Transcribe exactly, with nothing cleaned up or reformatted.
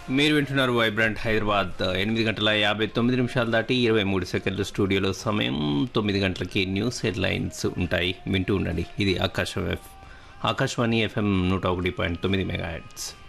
మీరు వింటున్నారు వైబ్రెంట్ హైదరాబాద్. ఎనిమిది గంటల యాభై తొమ్మిది నిమిషాలు దాటి ఇరవై మూడు సెకండ్ల స్టూడియోలో సమయం. తొమ్మిది గంటలకి న్యూస్ హెడ్లైన్స్ ఉంటాయి, వింటూ ఉండండి. ఇది ఆకాశం ఎఫ్ ఆకాశవాణి ఎఫ్ఎం నూట ఒకటి పాయింట్ తొమ్మిది మెగా హెర్ట్జ్.